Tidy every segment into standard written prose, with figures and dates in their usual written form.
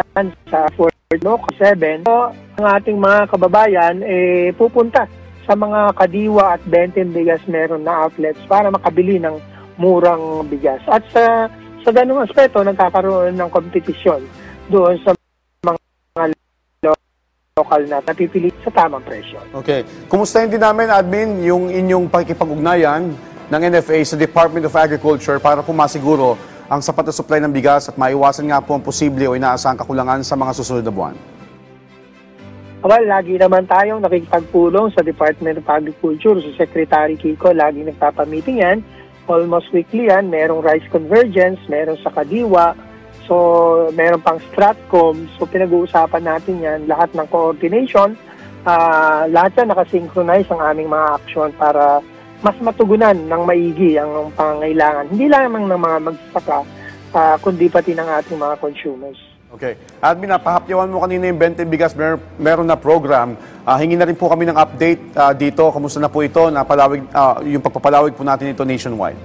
sa Fort Local 7. So, ang ating mga kababayan pupunta sa mga kadiwa at 20 bigas meron na outlets para makabili ng murang bigas. At sa ganung aspeto, nagkakaroon ng kompetisyon doon sa mga local na napipili sa tamang presyo. Okay. Kumustahin din namin, Admin, yung inyong pakikipag-ugnayan ng NFA sa Department of Agriculture para po masiguro ang sapat na supply ng bigas at maiwasan nga po ang posible o inaasahang kakulangan sa mga susunod na buwan? Well, lagi naman tayong nakikipagpulong sa Department of Agriculture. Si Secretary Kiko, lagi nagpapamiting yan. Almost weekly yan. Merong rice convergence, meron sa Kadiwa. So, meron pang Stratcom. So, pinag-uusapan natin yan. Lahat ng coordination, lahat yan nakasynchronize ang aming mga aksyon para mas matugunan ng maigi ang pangailangan. Hindi lamang ng mga magsasaka, kundi pati ng ating mga consumers. Okay. Admin, napahapyawan mo kanina yung 20 bigas, meron na program. Hingi na rin po kami ng update dito. Kamusta na po ito? Yung pagpapalawig po natin ito nationwide.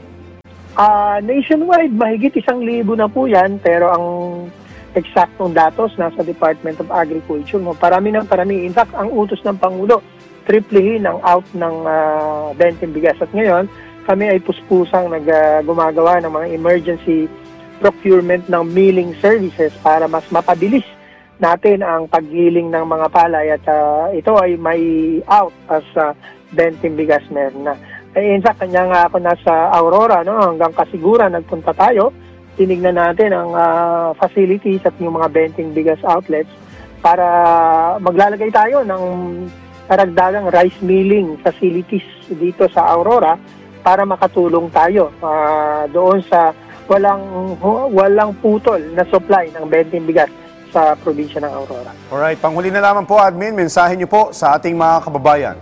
Nationwide, mahigit 1,000 na po yan. Pero ang eksaktong datos nasa Department of Agriculture. Parami ng parami. In fact, ang utos ng Pangulo, triplehin ang out ng 20 bigas. At ngayon, kami ay puspusang gumagawa ng mga emergency procurement ng milling services para mas mapabilis natin ang paggiling ng mga palay at ito ay may out as 20 bigas meron na. In fact, kanya nga ako nasa Aurora, no? Hanggang Kasiguran, nagpunta tayo. Tinignan natin ang facilities at yung mga 20 bigas outlets para maglalagay tayo ng karagdagang rice milling facilities dito sa Aurora para makatulong tayo doon sa walang putol na supply ng 20 bigas sa probinsya ng Aurora. Alright, panghuli na lamang po, Admin, mensahe niyo po sa ating mga kababayan.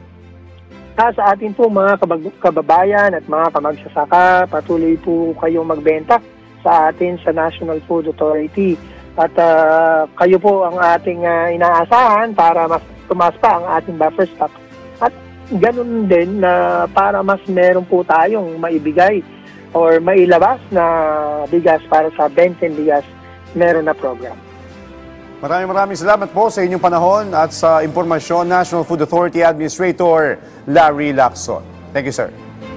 Sa ating po mga kababayan at mga kamagsasaka, patuloy po kayong magbenta sa atin sa National Food Authority. At kayo po ang ating inaasahan para mas tumaas pa ang ating buffer stock. At ganun din na para mas meron po tayong maibigay or mailabas na bigas para sa 20 bigas meron na program. Maraming salamat po sa inyong panahon at sa impormasyon, National Food Authority Administrator Larry Lacson. Thank you, sir.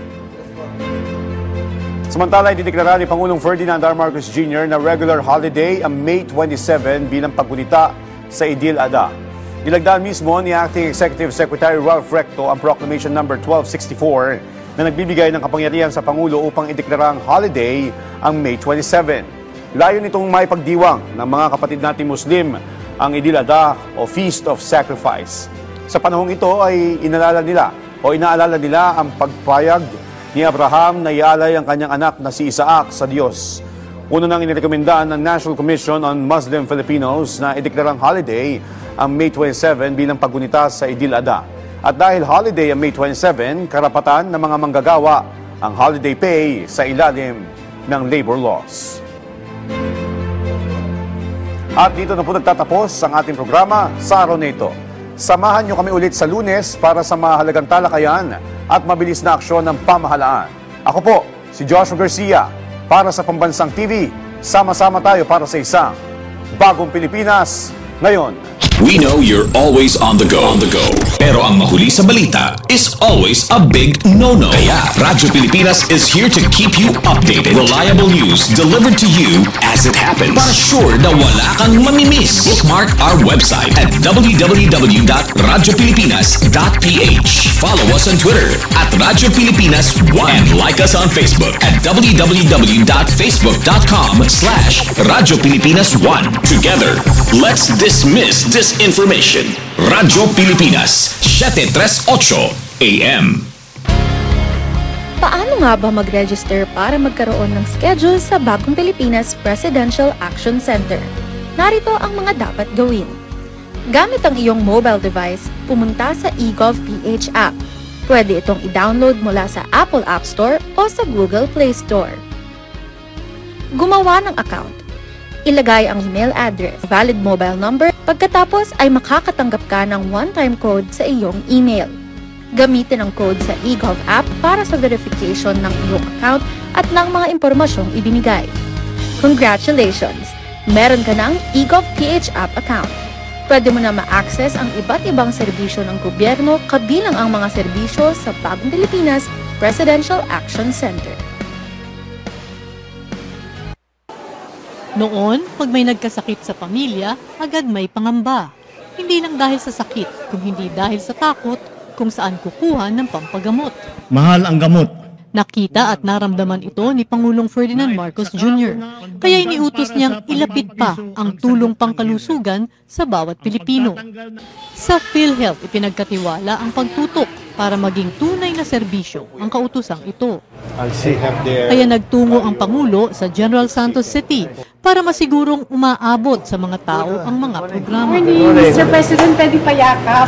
Samantala, idineklara ni Pangulong Ferdinand R. Marcos Jr. na regular holiday ang May 27 bilang paggunita sa Idil Adha. Nilagdaan mismo ni Acting Executive Secretary Ralph Recto ang Proclamation No. 1264 na nagbibigay ng kapangyarihan sa Pangulo upang ideklara ang holiday ang May 27. Layo nitong maipagdiwang ng mga kapatid nating Muslim ang Idil Adha o Feast of Sacrifice. Sa panahong ito ay inaalala nila ang pagpayag ni Abraham na ialay ang kanyang anak na si Isaac sa Diyos. Una nang inirekomendaan ng National Commission on Muslim Filipinos na ideklarang holiday ang May 27 bilang paggunita sa Idil Adha. At dahil holiday ang May 27, karapatan ng mga manggagawa ang holiday pay sa ilalim ng labor laws. At dito na po nagtatapos ang ating programa sa araw na ito. Samahan niyo kami ulit sa Lunes para sa mahalagang talakayan at mabilis na aksyon ng pamahalaan. Ako po, si Joshua Garcia, para sa Pambansang TV. Sama-sama tayo para sa isang bagong Pilipinas ngayon. We know you're always on the go. Pero ang mahuli sa balita is always a big no-no. Kaya Radyo Pilipinas is here to keep you updated. Reliable news delivered to you as it happens. Para sure na wala kang mamimiss. Bookmark our website at www.radiopilipinas.ph. Follow us on Twitter at Radyo Pilipinas 1 and like us on Facebook at www.facebook.com/Radyo Pilipinas 1. Together, let's dismiss disinformation. Radyo Pilipinas, 738 AM. Paano nga ba mag-register para magkaroon ng schedule sa Bagong Pilipinas Presidential Action Center? Narito ang mga dapat gawin. Gamit ang iyong mobile device, pumunta sa eGovPH app. Pwede itong i-download mula sa Apple App Store o sa Google Play Store. Gumawa ng account. Ilagay ang email address, valid mobile number, pagkatapos ay makakatanggap ka ng one-time code sa iyong email. Gamitin ang code sa eGov app para sa verification ng iyong account at ng mga impormasyong ibinigay. Congratulations! meron ka ng eGov.ph app account. Pwede mo na ma-access ang iba't ibang serbisyo ng gobyerno kabilang ang mga serbisyo sa Bagong Pilipinas Presidential Action Center. Noon, pag may nagkasakit sa pamilya, agad may pangamba. Hindi lang dahil sa sakit, kung hindi dahil sa takot kung saan kukuha ng pampagamot. Mahal ang gamot. Nakita at naramdaman ito ni Pangulong Ferdinand Marcos Jr. Kaya iniutos niyang ilapit pa ang tulong pangkalusugan sa bawat Pilipino. Sa PhilHealth, ipinagkatiwala ang pagtutok para maging tunay na serbisyo ang kautosang ito. Kaya nagtungo ang Pangulo sa General Santos City para masigurong umaabot sa mga tao ang mga programa. Mr. President, pwede pa yakap.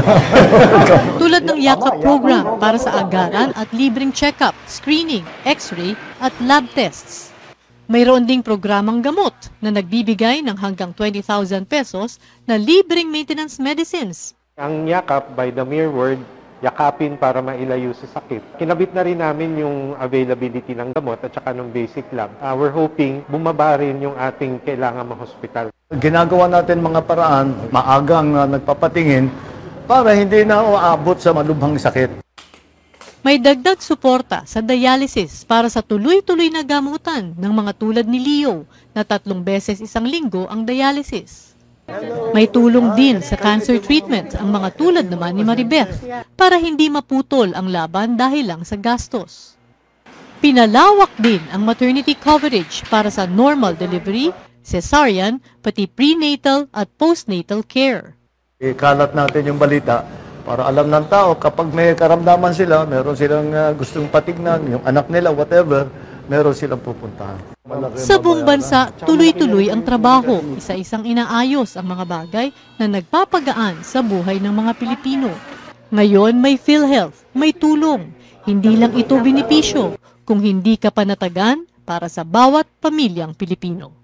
Tulad ng yakap program para sa agaran at libreng check-up, screening, x-ray at lab tests. Mayroon ding programang gamot na nagbibigay ng hanggang 20,000 pesos na libreng maintenance medicines. Ang yakap, by the mere word, yakapin para mailayo sa sakit. Kinabit na rin namin yung availability ng gamot at saka ng basic lab. We're hoping bumaba rin yung ating kailangan ma-hospital. Ginagawa natin mga paraan, maagang nagpapatingin para hindi na uabot sa malubhang sakit. May dagdag suporta sa dialysis para sa tuloy-tuloy na gamutan ng mga tulad ni Leo na 3 beses isang linggo ang dialysis. May tulong din sa cancer treatment ang mga tulad naman ni Maribeth para hindi maputol ang laban dahil lang sa gastos. Pinalawak din ang maternity coverage para sa normal delivery, cesarean, pati prenatal at postnatal care. Ikalat natin yung balita para alam ng tao kapag may karamdaman sila, meron silang gustong patignan, yung anak nila, whatever, meron silang pupuntahan. Sa buong bansa, tuloy-tuloy ang trabaho. Isa-isang inaayos ang mga bagay na nagpapagaan sa buhay ng mga Pilipino. Ngayon may PhilHealth, may tulong. Hindi lang ito benepisyo, kung hindi ka panatagan para sa bawat pamilyang Pilipino.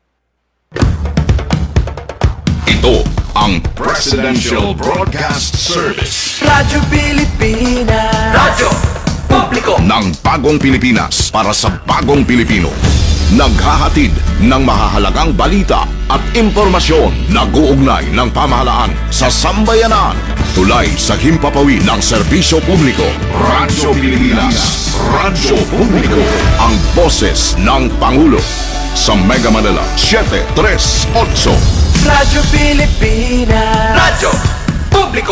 Ito ang Presidential Broadcast Service. Radyo Pilipinas. Radyo Publiko ng Bagong Pilipinas para sa Bagong Pilipino. Naghahatid ng mahahalagang balita at impormasyon na guugnay ng pamahalaan sa sambayanan. Tulay sa himpapawid ng serbisyo publiko. Radyo Pilipinas. Radyo Publiko. Ang boses ng Pangulo. Sa Mega Manila, 738. Radyo Pilipinas. Radyo Publiko.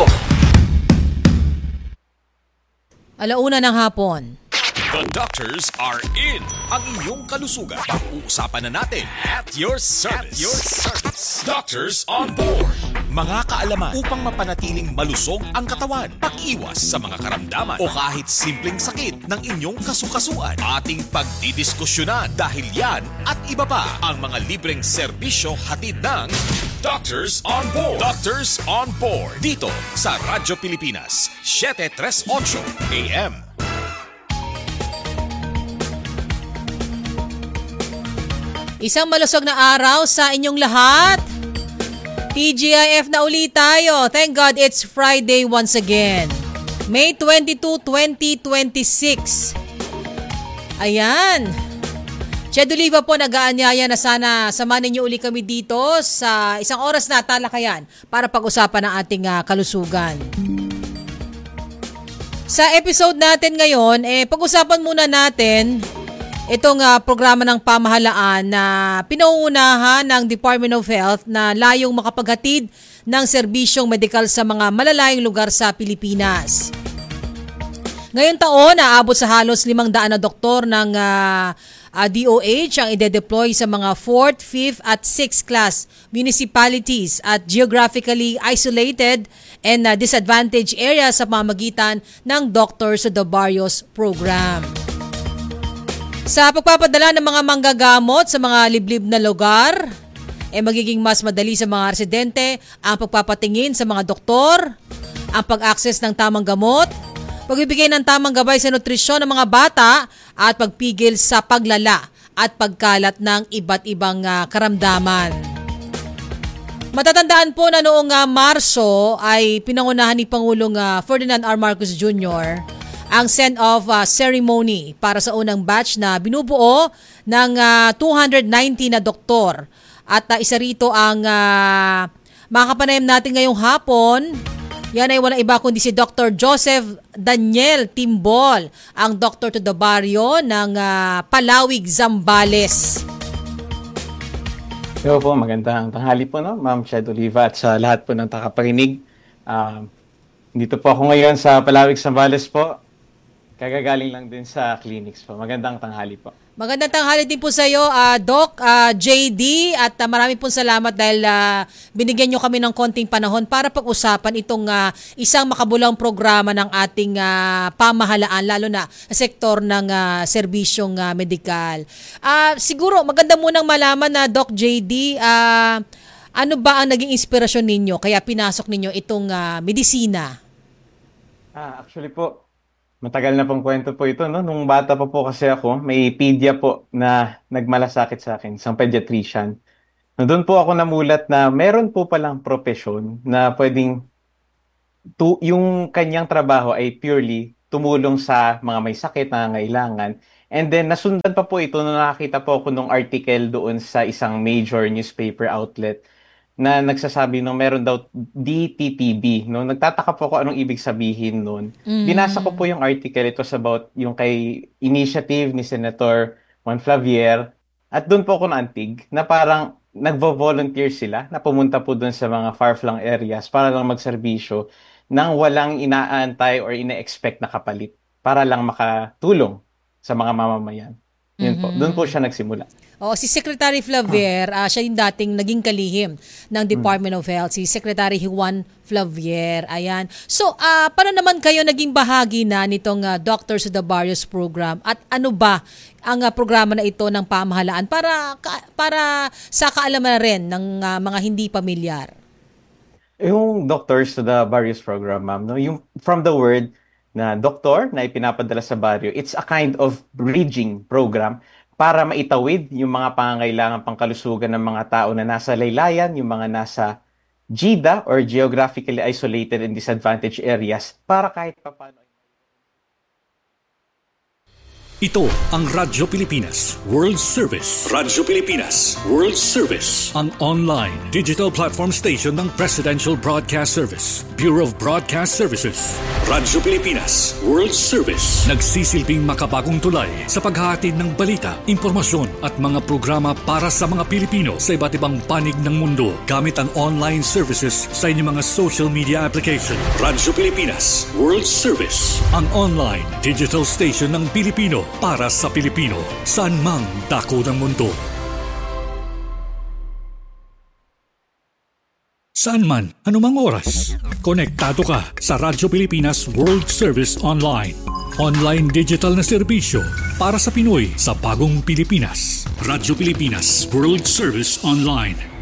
1:00 ng hapon. The doctors are in. Ang inyong kalusugan. Pag-uusapan na natin at your service. Doctors on board. Mga kaalaman upang mapanatiling malusog ang katawan. Pag-iwas sa mga karamdaman o kahit simpleng sakit ng inyong kasukasuan. Ating pagdidiskusyonan dahil yan at iba pa ang mga libreng serbisyo hatid ng Doctors on Board. Doctors on Board. Dito sa Radyo Pilipinas, 738 AM. Isang malusog na araw sa inyong lahat. TGIF na ulit tayo. Thank God it's Friday once again. May 22, 2026. Ayan. Chad Oliva po nag-aanyaya na sana samahan niyo uli kami dito sa isang oras na talakayan para pag-usapan ang ating kalusugan. Sa episode natin ngayon, pag-usapan muna natin itong programa ng pamahalaan na pinauunahan ng Department of Health na layong makapaghatid ng serbisyong medikal sa mga malalayong lugar sa Pilipinas. Ngayong taon, aabot sa halos 500 na doktor ng DOH ang ide-deploy sa mga 4th, 5th at 6th class municipalities at geographically isolated and disadvantaged areas sa pamamagitan ng Doctors of the Barrios program. Sa pagpapadala ng mga manggagamot sa mga liblib na lugar, magiging mas madali sa mga residente ang pagpapatingin sa mga doktor, ang pag-access ng tamang gamot, pagbibigay ng tamang gabay sa nutrisyon ng mga bata at pagpigil sa paglala at pagkalat ng iba't ibang karamdaman. Matatandaan po na noong Marso ay pinangunahan ni Pangulong Ferdinand R. Marcos Jr. ang send-off ceremony para sa unang batch na binubuo ng 290 na doktor At isa rito ang makapanayam natin ngayong hapon. Yan ay walang iba kundi si Dr. Joseph Daniel Timbol, ang Doctor to the Barrio ng Palawig, Zambales. Hello po, magandang tanghali po, no? Ma'am Chad Oliva at sa lahat po ng takaparinig. Dito po ako ngayon sa Palawig, Zambales po. Kagagaling lang din sa clinics po. Magandang tanghali po. Magandang tanghali din po sa iyo, Doc JD, at maraming po salamat dahil binigyan nyo kami ng konting panahon para pag-usapan itong isang makabulang programa ng ating pamahalaan, lalo na sa sektor ng serbisyong medikal. Siguro maganda munang malaman na Doc JD, ano ba ang naging inspirasyon ninyo kaya pinasok ninyo itong medisina? Actually po, matagal na pong kwento po ito, no? Nung bata pa po kasi ako, may pedia po na nagmalasakit sa akin, isang pediatrician. Doon po ako namulat na meron po palang profesyon na pwedeng yung kanyang trabaho ay purely tumulong sa mga may sakit na nangangailangan. And then nasundan pa po ito nung nakakita po ako nung article doon sa isang major newspaper outlet na nagsasabi no meron daw DTTB, no? Nagtataka po ako anong ibig sabihin noon. Binasa ko po yung article, it was about yung kay initiative ni Senator Juan Flavier, at doon po ako naantig na parang nagvo-volunteer sila na pumunta po doon sa mga far-flung areas para lang magserbisyo nang walang inaantay or ina-expect na kapalit para lang makatulong sa mga mamamayan. Yun po. Doon po siya nagsimula. Si Secretary Flavier, siya yung dating naging kalihim ng Department of Health, si Secretary Juan Flavier. Ayan. So, paano naman kayo naging bahagi na nitong Doctors to the Barrios program? At ano ba ang programa na ito ng pamahalaan para sa kaalaman rin ng mga hindi pamilyar? Yung Doctors to the Barrios program, ma'am, no? Yung from the word na doktor na ipinapadala sa baryo, it's a kind of bridging program para maitawid yung mga pangangailangan pangkalusugan ng mga tao na nasa laylayan, yung mga nasa GIDA or geographically isolated and disadvantaged areas, para kahit paano. Ito ang Radyo Pilipinas World Service. Radyo Pilipinas World Service. Ang online digital platform station ng Presidential Broadcast Service, Bureau of Broadcast Services. Radyo Pilipinas World Service. Nagsisilbing makabagong tulay sa paghahatid ng balita, impormasyon at mga programa para sa mga Pilipino sa iba't ibang panig ng mundo gamit ang online services sa inyong mga social media application. Radyo Pilipinas World Service. Ang online digital station ng Pilipino para sa Pilipino, saan mang dako ng mundo. Saan man, anumang oras, konektado ka sa Radyo Pilipinas World Service Online. Online digital na serbisyo para sa Pinoy sa bagong Pilipinas. Radyo Pilipinas World Service Online.